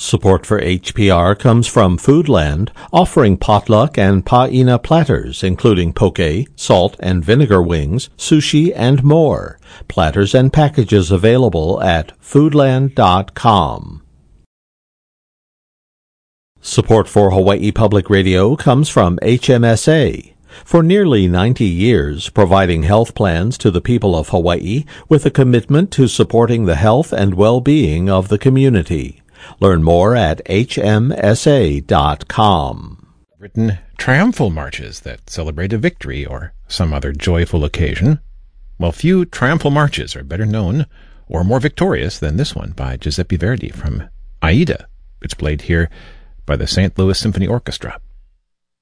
Support for HPR comes from Foodland, offering potluck and paina platters, including poke, salt and vinegar wings, sushi, and more. Platters and packages available at foodland.com. Support for Hawaii Public Radio comes from HMSA. For nearly 90 years, providing health plans to the people of Hawaii with a commitment to supporting the health and well-being of the community. Learn more at hmsa.com. Written triumphal marches that celebrate a victory or some other joyful occasion. Well, few triumphal marches are better known or more victorious than this one by Giuseppe Verdi from Aida. It's played here by the St. Louis Symphony Orchestra.